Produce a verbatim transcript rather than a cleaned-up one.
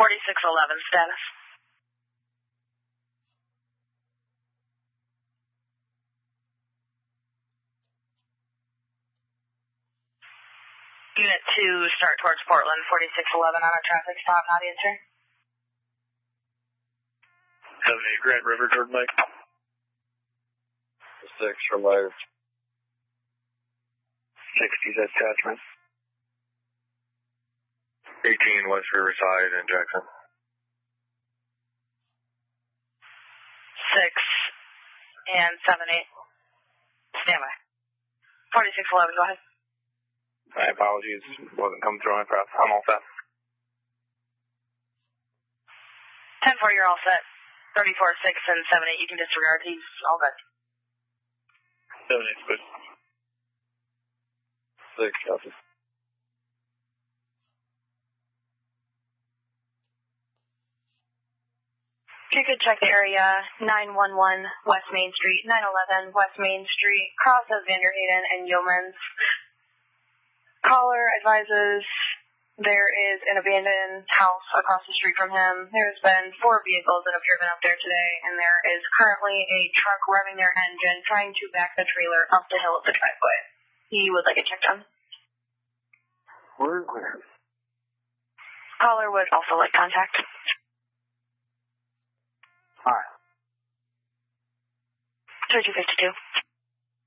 forty-six eleven status. Unit two, start towards Portland, forty-six eleven on a traffic stop, not answer. seven eight Grand River, Jordan Mike. six from Myers. sixty, that's attachment. eighteen West Riverside and Jackson. six and seven eight. Standby. forty-six eleven, go ahead. My apologies, wasn't coming through on my press. I'm all set. ten four, you're all set. thirty-four six and seven eight, you can disregard. He's all good. seven eight, good. six, copy. If you could check the area, nine one one West Main Street, nine eleven West Main Street, cross of Vanderhayden and Yeomans. Caller advises there is an abandoned house across the street from him. There's been four vehicles that have driven up there today, and there is currently a truck revving their engine, trying to back the trailer up the hill of the driveway. He would like it checked on. Where, where? Caller would also like contact. Alright. thirty-two fifty-two.